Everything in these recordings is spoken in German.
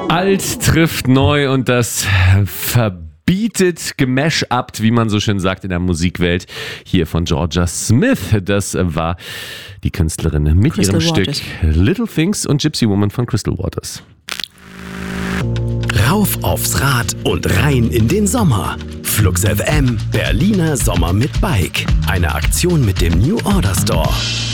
Alt trifft neu und das verbietet gemashupt, wie man so schön sagt in der Musikwelt, hier von Georgia Smith. Das war die Künstlerin mit Crystal ihrem Waters. Stück Little Things und Gypsy Woman von Crystal Waters. Rauf aufs Rad und rein in den Sommer. Flux FM, Berliner Sommer mit Bike. Eine Aktion mit dem New Order Store.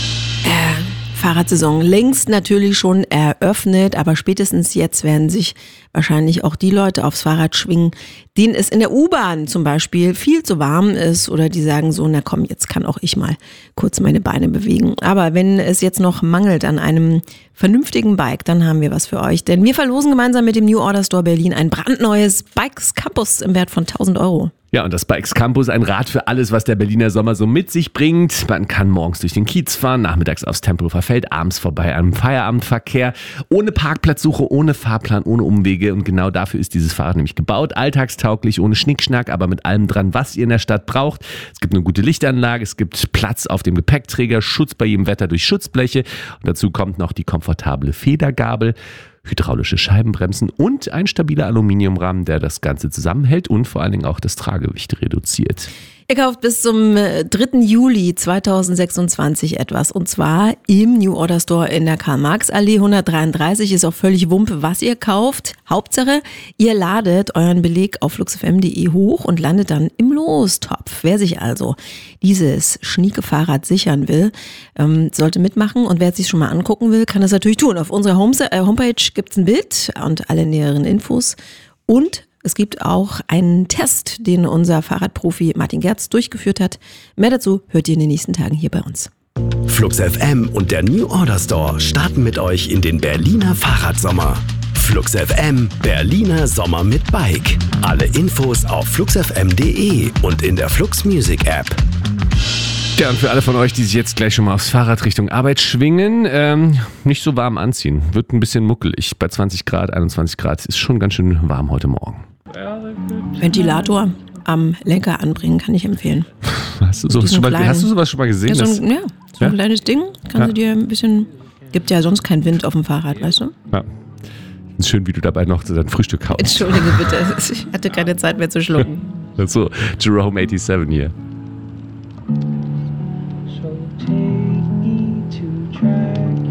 Fahrradsaison längst natürlich schon eröffnet, aber spätestens jetzt werden sich wahrscheinlich auch die Leute aufs Fahrrad schwingen, denen es in der U-Bahn zum Beispiel viel zu warm ist oder die sagen so, na komm, jetzt kann auch ich mal kurz meine Beine bewegen. Aber wenn es jetzt noch mangelt an einem vernünftigen Bike, dann haben wir was für euch. Denn wir verlosen gemeinsam mit dem New Order Store Berlin ein brandneues Bikes Campus im Wert von 1.000 €. Ja, und das Bikes Campus, ein Rad für alles, was der Berliner Sommer so mit sich bringt. Man kann morgens durch den Kiez fahren, nachmittags aufs Tempelhofer Feld, abends vorbei am Feierabendverkehr, ohne Parkplatzsuche, ohne Fahrplan, ohne Umwege. Und genau dafür ist dieses Fahrrad nämlich gebaut. Alltagstauglich, ohne Schnickschnack, aber mit allem dran, was ihr in der Stadt braucht. Es gibt eine gute Lichtanlage, es gibt Platz auf dem Gepäckträger, Schutz bei jedem Wetter durch Schutzbleche. Und dazu kommt noch die komfortable Federgabel, hydraulische Scheibenbremsen und ein stabiler Aluminiumrahmen, der das Ganze zusammenhält und vor allen Dingen auch das Tragewicht reduziert. Ihr kauft bis zum 3. Juli 2026 etwas und zwar im New Order Store in der Karl-Marx-Allee 133. Ist auch völlig Wumpe, was ihr kauft. Hauptsache, ihr ladet euren Beleg auf fluxfm.de hoch und landet dann im Lostopf. Wer sich also dieses schnieke Fahrrad sichern will, sollte mitmachen und wer es sich schon mal angucken will, kann das natürlich tun. Auf unserer Homepage gibt es ein Bild und alle näheren Infos und es gibt auch einen Test, den unser Fahrradprofi Martin Gerz durchgeführt hat. Mehr dazu hört ihr in den nächsten Tagen hier bei uns. Flux FM und der New Order Store starten mit euch in den Berliner Fahrradsommer. Flux FM, Berliner Sommer mit Bike. Alle Infos auf fluxfm.de und in der Flux Music App. Ja, und für alle von euch, die sich jetzt gleich schon mal aufs Fahrrad Richtung Arbeit schwingen, nicht so warm anziehen. Wird ein bisschen muckelig. Bei 20 Grad, 21 Grad ist schon ganz schön warm heute Morgen. Ventilator am Lenker anbringen, kann ich empfehlen. Hast du sowas schon mal gesehen? Ja, so ein kleines Ding. Kannst du dir ein bisschen... Gibt ja sonst keinen Wind auf dem Fahrrad, weißt du? Ja. Ist schön, wie du dabei noch dein Frühstück kaufst. Entschuldige bitte, ich hatte keine Zeit mehr zu schlucken. So, Jerome 87 hier.